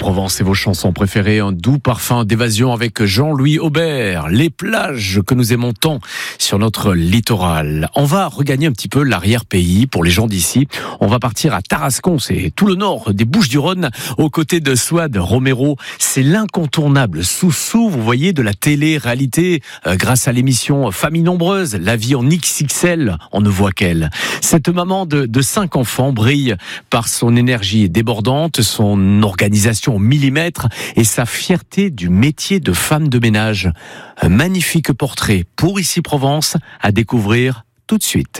Provence et vos chansons préférées, un doux parfum d'évasion avec Jean-Louis Aubert. Les plages que nous aimons tant sur notre littoral. On va regagner un petit peu l'arrière-pays pour les gens d'ici. On va partir à Tarascon, c'est tout le nord des Bouches-du-Rhône, aux côtés de Souad Romero. C'est l'incontournable Soussou, vous voyez, de la télé-réalité, grâce à l'émission Famille Nombreuse, la vie en XXL, on ne voit qu'elle. Cette maman de 5 enfants brille par son énergie débordante, son organisation au millimètre et sa fierté du métier de femme de ménage. Un magnifique portrait pour Ici Provence à découvrir tout de suite.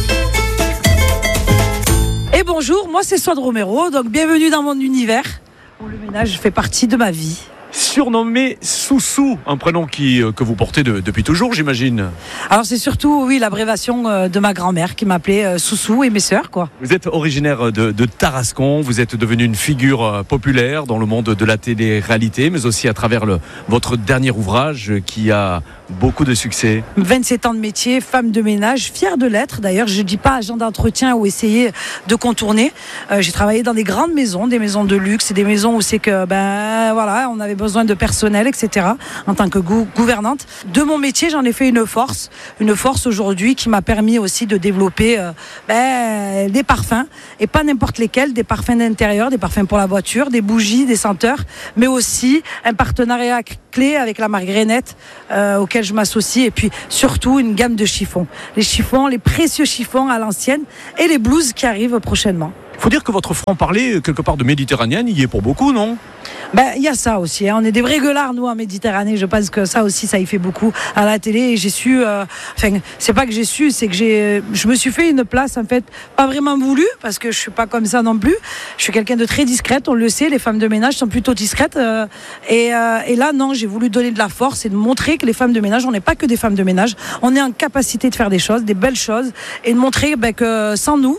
Et bonjour, moi c'est Souad Romero, donc bienvenue dans mon univers où le ménage fait partie de ma vie. Surnommé Soussou, un prénom que vous portez depuis toujours, j'imagine. Alors c'est surtout, oui, l'abréviation de ma grand-mère qui m'appelait Soussou et mes sœurs, quoi. Vous êtes originaire de Tarascon, vous êtes devenu une figure populaire dans le monde de la télé-réalité, mais aussi à travers votre dernier ouvrage qui a beaucoup de succès. 27 ans de métier, femme de ménage, fière de l'être. D'ailleurs, je ne dis pas agent d'entretien ou essayer de contourner. J'ai travaillé dans des grandes maisons, des maisons de luxe et des maisons où c'est que, voilà, on avait besoin de personnel, etc. En tant que gouvernante. De mon métier, j'en ai fait une force aujourd'hui qui m'a permis aussi de développer des parfums, et pas n'importe lesquels, des parfums d'intérieur, des parfums pour la voiture, des bougies, des senteurs, mais aussi un partenariat clé avec la marque Grenette, auquel je m'associe, et puis surtout une gamme de chiffons. Les chiffons, les précieux chiffons à l'ancienne, et les blouses qui arrivent prochainement. Il faut dire que votre franc-parler, quelque part de méditerranéenne, il y est pour beaucoup, non ? Il y a ça aussi, hein. On est des vrais gueulards, nous, en Méditerranée. Je pense que ça aussi, ça y fait beaucoup à la télé. Et j'ai su, c'est pas que j'ai su, c'est que je me suis fait une place, en fait, pas vraiment voulu, parce que je suis pas comme ça non plus. Je suis quelqu'un de très discrète, on le sait, les femmes de ménage sont plutôt discrètes. Et là, non, j'ai voulu donner de la force et de montrer que les femmes de ménage, on n'est pas que des femmes de ménage, on est en capacité de faire des choses, des belles choses, et de montrer que sans nous,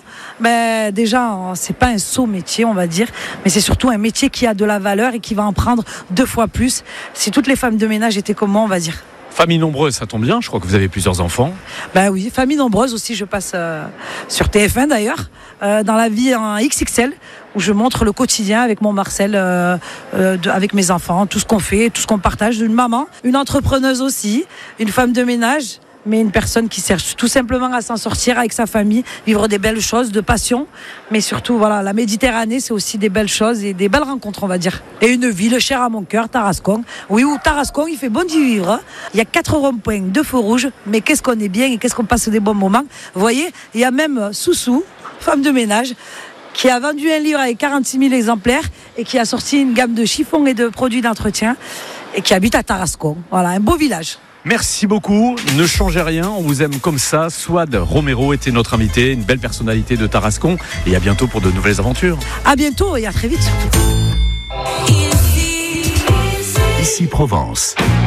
déjà, c'est pas un sot métier, on va dire, mais c'est surtout un métier qui a de la valeur et qui va en prendre 2 fois plus. Si toutes les femmes de ménage étaient comme moi, on va dire. Famille nombreuse, ça tombe bien, je crois que vous avez plusieurs enfants. Oui, famille nombreuse aussi, je passe sur TF1 d'ailleurs, dans la vie en XXL, où je montre le quotidien avec mon Marcel, avec mes enfants, tout ce qu'on fait, tout ce qu'on partage, d'une maman, une entrepreneuse aussi, une femme de ménage, mais une personne qui cherche tout simplement à s'en sortir avec sa famille, vivre des belles choses, de passion. Mais surtout, voilà, la Méditerranée, c'est aussi des belles choses et des belles rencontres, on va dire. Et une ville chère à mon cœur, Tarascon. Oui, où Tarascon, il fait bon d'y vivre. Il y a 4 ronds-points, 2 feux rouges, mais qu'est-ce qu'on est bien et qu'est-ce qu'on passe des bons moments. Vous voyez, il y a même Soussou, femme de ménage, qui a vendu un livre avec 46 000 exemplaires et qui a sorti une gamme de chiffons et de produits d'entretien et qui habite à Tarascon. Voilà, un beau village. Merci beaucoup, ne changez rien, on vous aime comme ça. Souad Romero était notre invité, une belle personnalité de Tarascon, et à bientôt pour de nouvelles aventures. À bientôt et à très vite surtout. Ici Provence.